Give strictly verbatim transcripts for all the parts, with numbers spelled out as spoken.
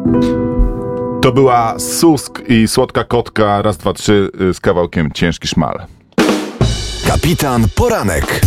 To była Susk i Słodka Kotka, raz, dwa, trzy z kawałkiem Ciężki Szmal. Kapitan Poranek.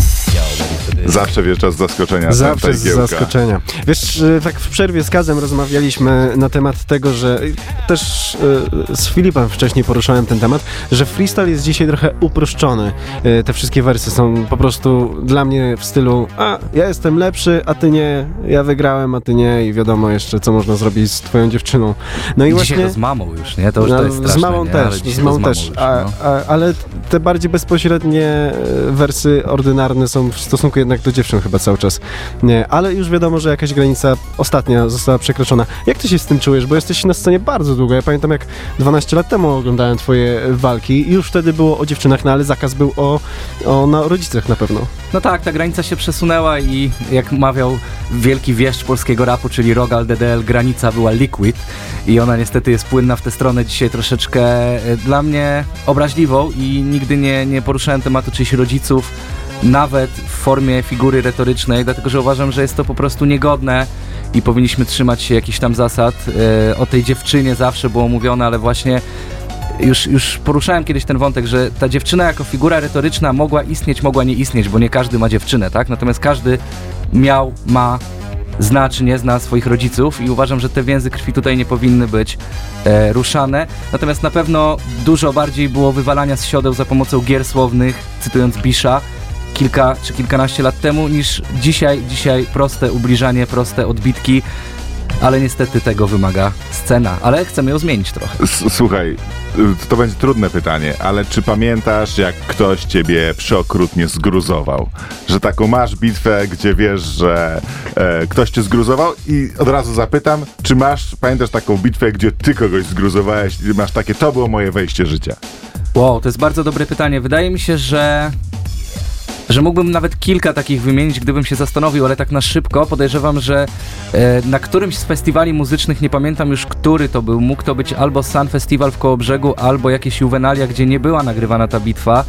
Zawsze wiesz, czas zaskoczenia. Zawsze z zaskoczenia. Wiesz, tak w przerwie z Kazem rozmawialiśmy na temat tego, że też z Filipem wcześniej poruszałem ten temat, że freestyle jest dzisiaj trochę uproszczony. Te wszystkie wersy są po prostu dla mnie w stylu a, ja jestem lepszy, a ty nie, ja wygrałem, a ty nie i wiadomo jeszcze, co można zrobić z twoją dziewczyną. No i, I właśnie... Dzisiaj to z mamą już, nie? To już no, to jest straszne, z mamą nie? też, z mamą też, już, a, no. a, ale te bardziej bezpośrednie wersy ordynarne są w stosunku jednak do dziewczyn chyba cały czas. Nie, ale już wiadomo, że jakaś granica ostatnia została przekroczona. Jak ty się z tym czujesz? Bo jesteś na scenie bardzo długo. Ja pamiętam, jak dwanaście lat temu oglądałem twoje walki i już wtedy było o dziewczynach, no ale zakaz był o, o na rodzicach na pewno. No tak, ta granica się przesunęła i jak mawiał wielki wieszcz polskiego rapu, czyli Rogal D D L, granica była liquid i ona niestety jest płynna w tę stronę dzisiaj troszeczkę dla mnie obraźliwą i nigdy nie, nie poruszałem tematu czyichś rodziców, nawet w formie figury retorycznej, dlatego że uważam, że jest to po prostu niegodne i powinniśmy trzymać się jakichś tam zasad. Yy, o tej dziewczynie zawsze było mówione, ale właśnie już, już poruszałem kiedyś ten wątek, że ta dziewczyna jako figura retoryczna mogła istnieć, mogła nie istnieć, bo nie każdy ma dziewczynę, tak? Natomiast każdy miał, ma, zna czy nie zna swoich rodziców i uważam, że te więzy krwi tutaj nie powinny być e, ruszane. Natomiast na pewno dużo bardziej było wywalania z siodeł za pomocą gier słownych, cytując Bisha, kilka czy kilkanaście lat temu, niż dzisiaj, dzisiaj proste ubliżanie, proste odbitki, ale niestety tego wymaga scena, ale chcemy ją zmienić trochę. S- Słuchaj, to będzie trudne pytanie, ale czy pamiętasz, jak ktoś ciebie przeokrutnie zgruzował? Że taką masz bitwę, gdzie wiesz, że e, ktoś cię zgruzował i od razu zapytam, czy masz, pamiętasz taką bitwę, gdzie ty kogoś zgruzowałeś i masz takie, to było moje wejście życia? Wow, to jest bardzo dobre pytanie. Wydaje mi się, że że mógłbym nawet kilka takich wymienić, gdybym się zastanowił, ale tak na szybko podejrzewam, że e, na którymś z festiwali muzycznych, nie pamiętam już, który to był, mógł to być albo Sun Festival w Kołobrzegu, albo jakieś Juvenalia, gdzie nie była nagrywana ta bitwa.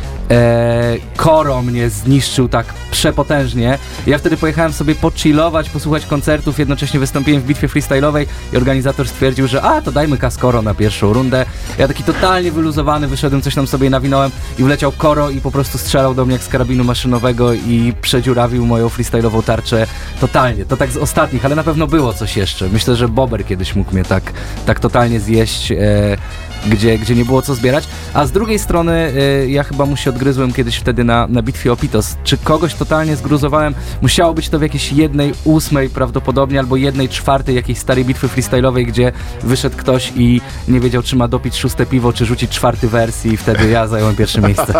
E, Koro mnie zniszczył tak przepotężnie. Ja wtedy pojechałem sobie pochillować, posłuchać koncertów, jednocześnie wystąpiłem w bitwie freestyle'owej i organizator stwierdził, że a, to dajmy kas Koro na pierwszą rundę. Ja taki totalnie wyluzowany wyszedłem, coś tam sobie nawinąłem i wleciał Koro i po prostu strzelał do mnie jak z karabinu maszynowego i przedziurawił moją freestyle'ową tarczę totalnie. To tak z ostatnich, ale na pewno było coś jeszcze. Myślę, że Bober kiedyś mógł mnie tak, tak totalnie zjeść, e, Gdzie, gdzie nie było co zbierać, a z drugiej strony y, ja chyba mu się odgryzłem kiedyś wtedy na, na bitwie o Pitos. Czy kogoś totalnie zgruzowałem? Musiało być to w jakiejś jednej ósmej prawdopodobnie, albo jednej czwartej jakiejś starej bitwy freestyle'owej, gdzie wyszedł ktoś i nie wiedział, czy ma dopić szóste piwo, czy rzucić czwarty wers i wtedy ja zająłem pierwsze miejsce.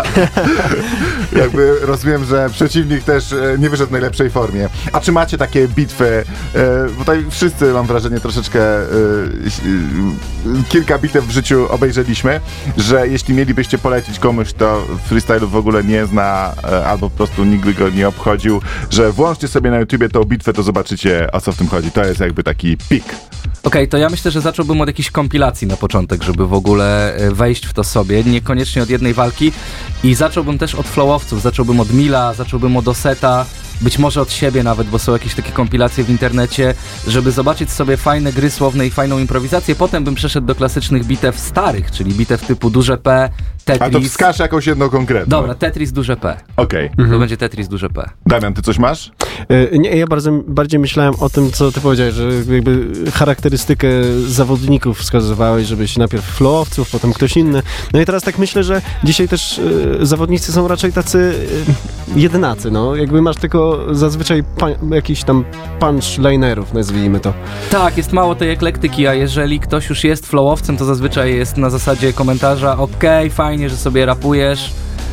Jakby rozumiem, że przeciwnik też e, nie wyszedł w najlepszej formie. A czy macie takie bitwy, e, bo tutaj wszyscy, mam wrażenie, troszeczkę e, e, kilka bitew w życiu obejrzeliśmy, że jeśli mielibyście polecić komuś, kto freestylu w ogóle nie zna, e, albo po prostu nigdy go nie obchodził, że włączcie sobie na YouTubie tą bitwę, to zobaczycie, o co w tym chodzi. To jest jakby taki pik. Okej, okay, to ja myślę, że zacząłbym od jakiejś kompilacji na początek, żeby w ogóle wejść w to sobie, niekoniecznie od jednej walki i zacząłbym też od flowowców, zacząłbym od Mila, zacząłbym od Oseta, być może od siebie nawet, bo są jakieś takie kompilacje w internecie, żeby zobaczyć sobie fajne gry słowne i fajną improwizację. Potem bym przeszedł do klasycznych bitew starych, czyli bitew typu duże P, Tetris. A to wskaż jakąś jedną konkretną. Dobra, Tetris duże P. Okej. Okay. Mhm. To będzie Tetris duże P. Damian, ty coś masz? Yy, nie, ja bardzo, bardziej myślałem o tym, co ty powiedziałeś, że jakby charakterystykę zawodników wskazywałeś, żeby się najpierw flowowców, potem ktoś inny. No i teraz tak myślę, że dzisiaj też yy, zawodnicy są raczej tacy yy, jednacy, no. Jakby masz tylko zazwyczaj pa- jakichś tam punchlinerów, nazwijmy to. Tak, jest mało tej eklektyki, a jeżeli ktoś już jest flowowcem, to zazwyczaj jest na zasadzie komentarza okej, okay, fajnie, że sobie rapujesz,